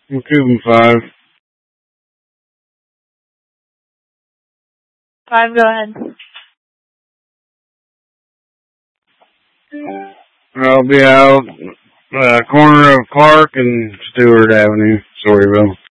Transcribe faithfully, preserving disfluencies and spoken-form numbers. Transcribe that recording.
We'll give them five. Five, go ahead. I'll be out uh, corner of Clark and Stewart Avenue, Storyville.